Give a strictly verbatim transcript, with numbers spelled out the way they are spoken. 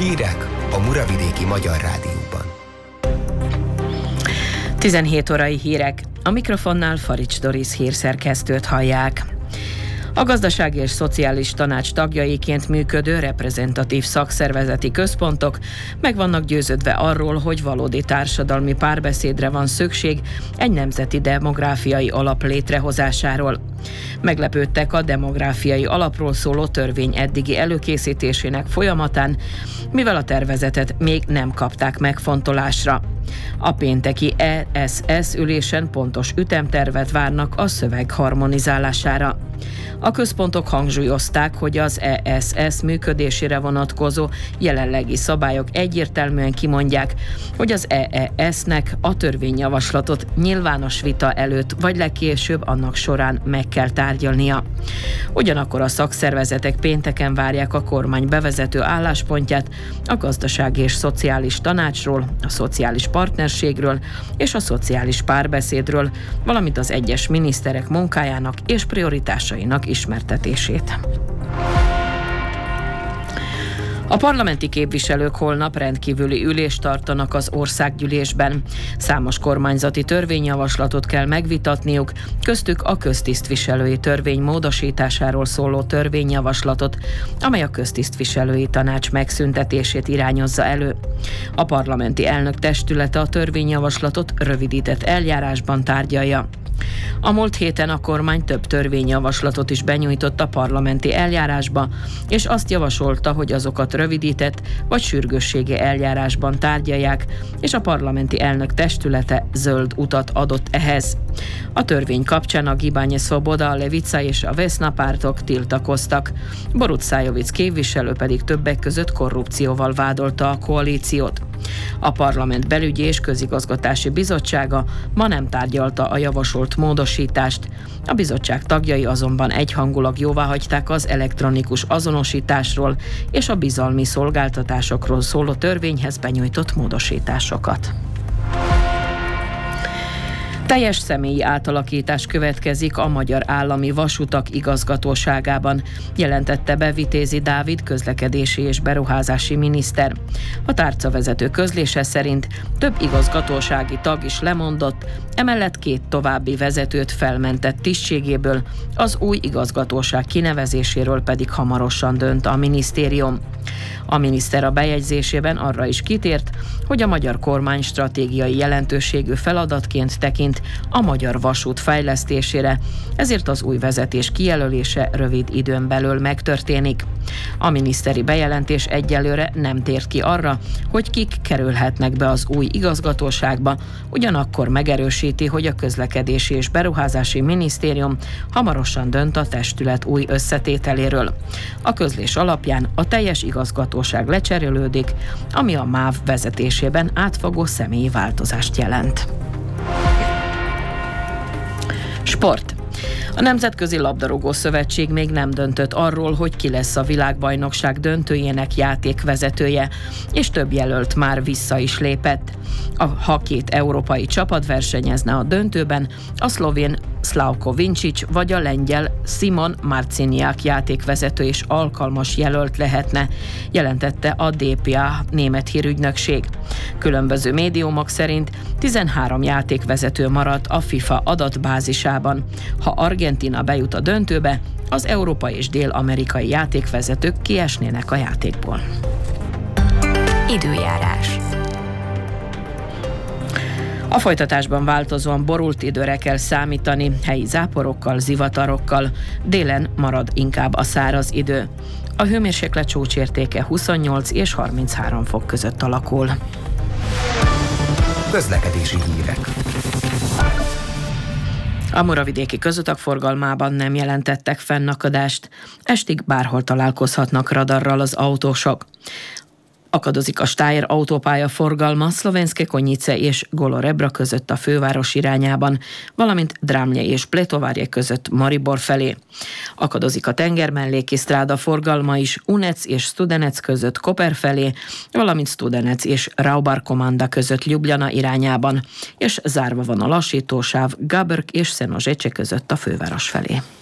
Hírek a Muravidéki Magyar Rádióban. tizenhét órai hírek. A mikrofonnál Farics Doris hírszerkesztőt hallják. A Gazdasági és Szociális Tanács tagjaiként működő reprezentatív szakszervezeti központok meg vannak győződve arról, hogy valódi társadalmi párbeszédre van szükség egy nemzeti demográfiai alap létrehozásáról. Meglepődtek a demográfiai alapról szóló törvény eddigi előkészítésének folyamatán, mivel a tervezetet még nem kapták megfontolásra. A pénteki E S S ülésen pontos ütemtervet várnak a szöveg harmonizálására. A központok hangsúlyozták, hogy az E S S működésére vonatkozó jelenlegi szabályok egyértelműen kimondják, hogy az E E S-nek a törvényjavaslatot nyilvános vita előtt vagy legkésőbb annak során meg kell tárgyalnia. Ugyanakkor a szakszervezetek pénteken várják a kormány bevezető álláspontját a Gazdasági és Szociális Tanácsról, a szociális partnerségről és a szociális párbeszédről, valamint az egyes miniszterek munkájának és prioritásainak ismertetését. A parlamenti képviselők holnap rendkívüli ülést tartanak az országgyűlésben. Számos kormányzati törvényjavaslatot kell megvitatniuk, köztük a köztisztviselői törvény módosításáról szóló törvényjavaslatot, amely a köztisztviselői tanács megszüntetését irányozza elő. A parlamenti elnök testülete a törvényjavaslatot rövidített eljárásban tárgyalja. A múlt héten a kormány több törvényjavaslatot is benyújtott a parlamenti eljárásba, és azt javasolta, hogy azokat rövidített vagy sürgősségi eljárásban tárgyalják, és a parlamenti elnök testülete zöld utat adott ehhez. A törvény kapcsán a Gibanye Svoboda, a Levica és a Vesna pártok tiltakoztak. Borut Szájovic képviselő pedig többek között korrupcióval vádolta a koalíciót. A Parlament Belügyi és Közigazgatási Bizottsága ma nem tárgyalta a javasolt módosítást. A bizottság tagjai azonban egyhangulag jóváhagyták az elektronikus azonosításról és a bizalmi szolgáltatásokról szóló törvényhez benyújtott módosításokat. Teljes személyi átalakítás következik a Magyar Állami Vasutak igazgatóságában, jelentette be Vitézi Dávid közlekedési és beruházási miniszter. A tárcavezető közlése szerint több igazgatósági tag is lemondott, emellett két további vezetőt felmentett tisztségéből, az új igazgatóság kinevezéséről pedig hamarosan dönt a minisztérium. A miniszter a bejegyzésében arra is kitért, hogy a magyar kormány stratégiai jelentőségű feladatként tekint a magyar vasút fejlesztésére, ezért az új vezetés kijelölése rövid időn belül megtörténik. A miniszteri bejelentés egyelőre nem tért ki arra, hogy kik kerülhetnek be az új igazgatóságba, ugyanakkor megerősíti, hogy a közlekedési és beruházási minisztérium hamarosan dönt a testület új összetételéről. A közlés alapján a teljes igazgatóság lecserélődik, ami a MÁV vezetésében átfogó személyi változást jelent. Sport. A Nemzetközi Labdarúgó Szövetség még nem döntött arról, hogy ki lesz a világbajnokság döntőjének játékvezetője, és több jelölt már vissza is lépett. A, ha két európai csapat versenyezne a döntőben, a szlovén Slavko Vincic vagy a lengyel Simon Marciniak játékvezető is alkalmas jelölt lehetne, jelentette a dé pé á német hírügynökség. Különböző médiumok szerint tizenhárom játékvezető maradt a FIFA adatbázisában. Ha Argentína bejut a döntőbe, az európai és dél-amerikai játékvezetők kiesnének a játékból. Időjárás. A folytatásban változóan borult időre kell számítani, helyi záporokkal, zivatarokkal, délen marad inkább a száraz idő. A hőmérséklet csúcsértéke huszonnyolc és harminchárom fok között alakul. Közlekedési hírek. A muravidéki közutak forgalmában nem jelentettek fennakadást, estig bárhol találkozhatnak radarral az autósok. Akadozik a Steyr autópálya forgalma Szlovenské Konjice és Golorebra között a főváros irányában, valamint Drámlye és Pletovárje között Maribor felé. Akadozik a tengermelléki stráda forgalma is Unec és Studenec között Koper felé, valamint Studenec és Raubar-Komanda között Ljubljana irányában, és zárva van a lassítósáv Gabrk és Szenožeče között a főváros felé.